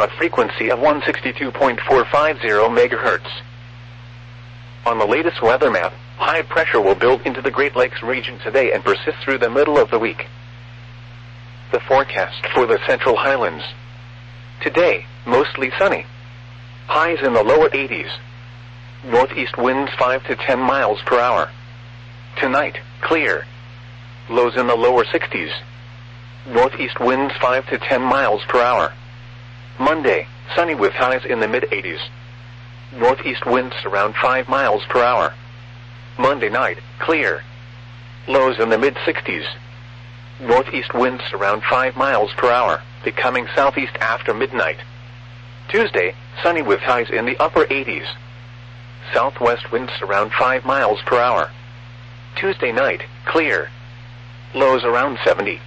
a frequency of 162.450 MHz. On the latest weather map, high pressure will build into the Great Lakes region today and persist through the middle of the week. The forecast for the Central Highlands. Today, mostly sunny. Highs in the lower 80s. Northeast winds 5 to 10 miles per hour. Tonight, clear. Lows in the lower 60s. Northeast winds 5 to 10 miles per hour. Monday, sunny with highs in the mid-80s. Northeast winds around 5 miles per hour. Monday night, clear. Lows in the mid-60s. Northeast winds around 5 miles per hour, becoming southeast after midnight. Tuesday, sunny with highs in the upper 80s. Southwest winds around 5 miles per hour. Tuesday night, clear. Lows around 70.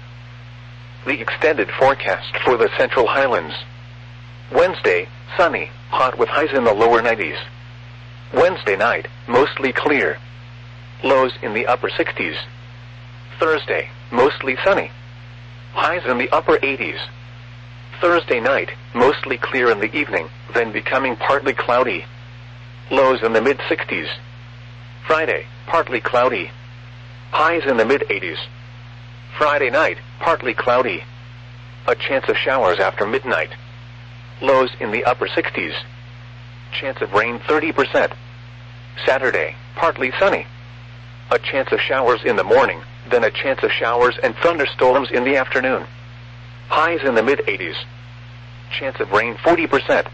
The extended forecast for the Central Highlands. Wednesday, sunny, hot with highs in the lower 90s. Wednesday night, mostly clear. Lows in the upper 60s. Thursday, mostly sunny. Highs in the upper 80s. Thursday night, mostly clear in the evening, then becoming partly cloudy. Lows in the mid-60s. Friday, partly cloudy. Highs in the mid-80s. Friday night, partly cloudy. A chance of showers after midnight. Lows in the upper 60s. Chance of rain 30%. Saturday, partly sunny. A chance of showers in the morning, then a chance of showers and thunderstorms in the afternoon. Highs in the mid-80s. Chance of rain 40%.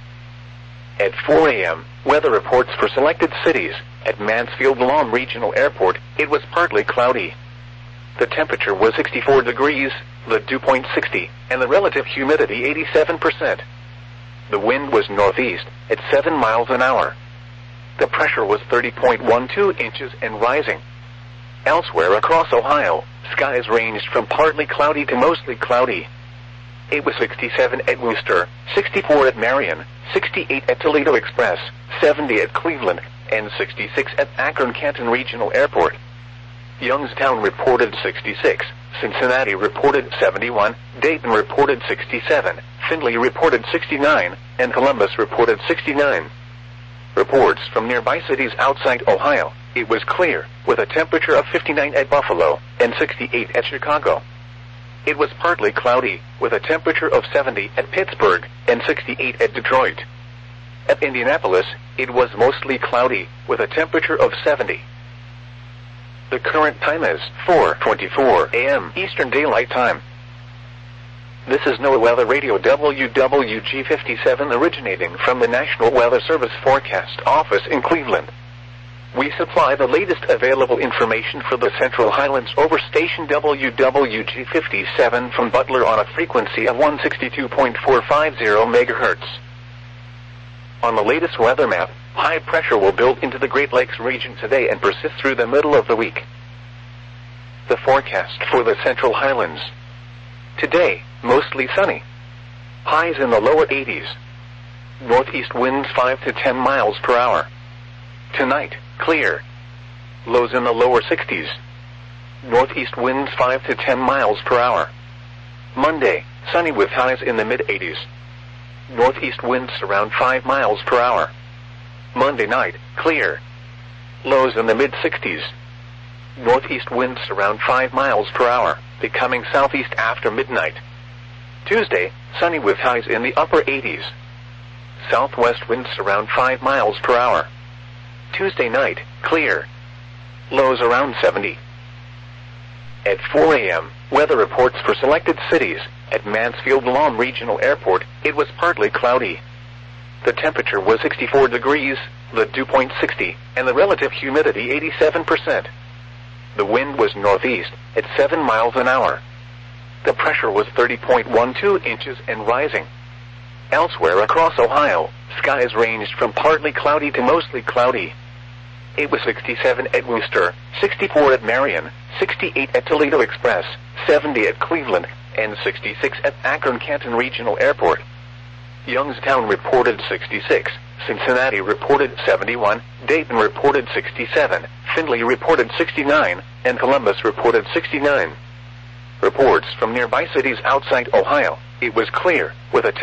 At 4 a.m., weather reports for selected cities. At Mansfield-Lom Regional Airport, it was partly cloudy. The temperature was 64 degrees, the dew point 60, and the relative humidity 87%. The wind was northeast at 7 miles an hour. The pressure was 30.12 inches and rising. Elsewhere across Ohio, skies ranged from partly cloudy to mostly cloudy. It was 67 at Wooster, 64 at Marion, 68 at Toledo Express, 70 at Cleveland, and 66 at Akron-Canton Regional Airport. Youngstown reported 66, Cincinnati reported 71, Dayton reported 67, Findlay reported 69, and Columbus reported 69. Reports from nearby cities outside Ohio, it was clear, with a temperature of 59 at Buffalo and 68 at Chicago. It was partly cloudy, with a temperature of 70 at Pittsburgh and 68 at Detroit. At Indianapolis, it was mostly cloudy, with a temperature of 70. The current time is 4:24 a.m. Eastern Daylight Time. This is NOAA Weather Radio WWG57 originating from the National Weather Service Forecast Office in Cleveland. We supply the latest available information for the Central Highlands over station WWG57 from Butler on a frequency of 162.450 MHz. On the latest weather map, high pressure will build into the Great Lakes region today and persist through the middle of the week. The forecast for the Central Highlands. Today, mostly sunny. Highs in the lower 80s. Northeast winds 5 to 10 miles per hour. Tonight, clear. Lows in the lower 60s. Northeast winds 5 to 10 miles per hour. Monday, sunny with highs in the mid-80s. Northeast winds around 5 miles per hour. Monday night, clear. Lows in the mid-60s. Northeast winds around 5 miles per hour, becoming southeast after midnight. Tuesday, sunny with highs in the upper 80s. Southwest winds around 5 miles per hour. Tuesday night, clear. Lows around 70. At 4 a.m., weather reports for selected cities. At Mansfield-Lom Regional Airport, it was partly cloudy. The temperature was 64 degrees, the dew point 60, and the relative humidity 87%. The wind was northeast at 7 miles an hour. The pressure was 30.12 inches and rising. Elsewhere across Ohio, skies ranged from partly cloudy to mostly cloudy. It was 67 at Wooster, 64 at Marion, 68 at Toledo Express, 70 at Cleveland, and 66 at Akron-Canton Regional Airport. Youngstown reported 66, Cincinnati reported 71, Dayton reported 67, Findlay reported 69, and Columbus reported 69. Reports from nearby cities outside Ohio, it was clear, with a